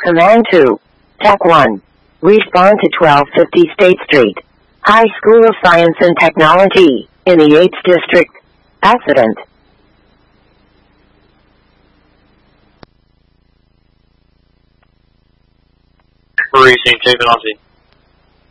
Command 2. Tech 1. Respond to 1250 State Street. High School of Science and Technology, in the 8th District. Accident. Racing technology.